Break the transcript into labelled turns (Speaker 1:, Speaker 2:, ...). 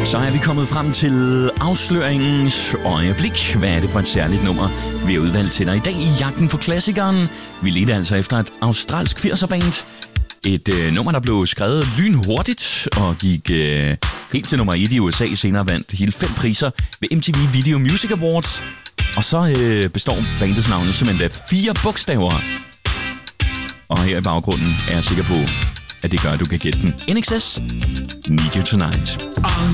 Speaker 1: Så er vi kommet frem til afsløringens øjeblik. Hvad er det for et særligt nummer, vi har udvalgt til dig i dag i jagten for klassikeren? Vi ledte altså efter et australsk 80'er-band. Et nummer, der blev skrevet lynhurtigt og gik helt til nummer 1 i USA. Senere vandt hele 5 priser ved MTV Video Music Awards. Og så består bandets navn simpelthen af 4 bogstaver. Og her i baggrunden er jeg sikker på, at det gør, at du kan gætte den. INXS, Need You Tonight.
Speaker 2: All